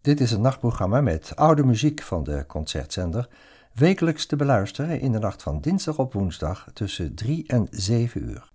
Dit is een nachtprogramma met oude muziek van de Concertzender, wekelijks te beluisteren in de nacht van dinsdag op woensdag tussen 3 en 7 uur.